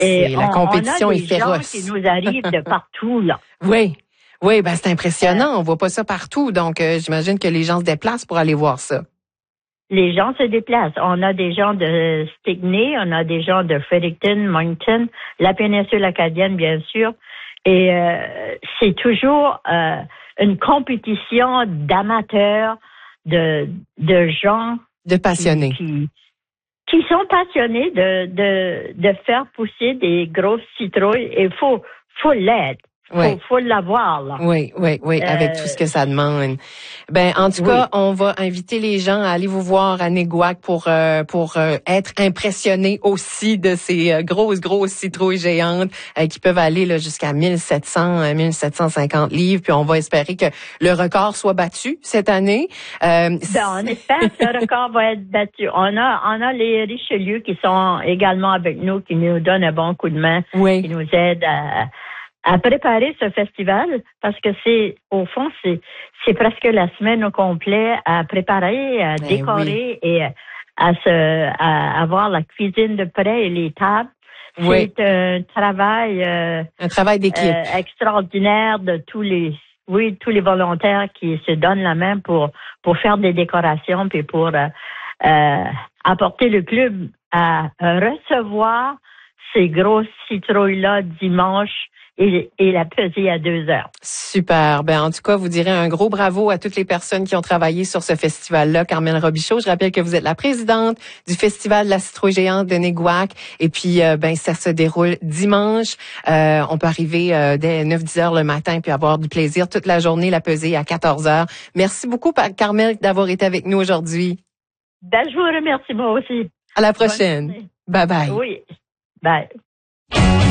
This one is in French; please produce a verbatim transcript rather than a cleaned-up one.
Et la on, compétition on a est féroce. Gens qui nous arrivent de partout, là. Oui. Oui, ben c'est impressionnant. Euh, on voit pas ça partout. Donc, euh, j'imagine que les gens se déplacent pour aller voir ça. Les gens se déplacent. On a des gens de Stickney, on a des gens de Fredericton, Moncton, la péninsule acadienne, bien sûr. Et euh, c'est toujours euh, une compétition d'amateurs, de, de gens... De passionnés. Qui, qui, qui sont passionnés de, de, de faire pousser des grosses citrouilles. Et il faut, faut l'aide. Oui. Faut, faut l'avoir, là. Oui, oui, oui, avec euh, tout ce que ça demande. Ben, en tout oui. cas, on va inviter les gens à aller vous voir à Néguac pour euh, pour euh, être impressionnés aussi de ces euh, grosses, grosses citrouilles géantes euh, qui peuvent aller là jusqu'à mille sept cents, mille sept cent cinquante livres. Puis on va espérer que le record soit battu cette année. Euh, ben, on espère que le record va être battu. On a, on a les Richelieu qui sont également avec nous, qui nous donnent un bon coup de main, oui. qui nous aident à à préparer ce festival parce que c'est, au fond, c'est, c'est presque la semaine au complet à préparer, à eh décorer oui. et à se, à avoir la cuisine de près et les tables. Oui. C'est un travail, euh, un travail d'équipe euh, extraordinaire de tous les, oui, tous les volontaires qui se donnent la main pour, pour faire des décorations puis pour, euh, euh, apporter le club à recevoir ces grosses citrouilles-là dimanche. Et, et la pesée à deux heures. Super. Ben, en tout cas, vous direz un gros bravo à toutes les personnes qui ont travaillé sur ce festival-là. Carmen Robichaud, je rappelle que vous êtes la présidente du Festival de la citrouille géante de Néguac. Et puis, euh, ben, ça se déroule dimanche. Euh, on peut arriver euh, dès neuf dix heures le matin puis avoir du plaisir toute la journée, la pesée à quatorze heures. Merci beaucoup, Carmen, d'avoir été avec nous aujourd'hui. Ben, je vous remercie, moi aussi. À la prochaine. Bye bye. Oui. Bye.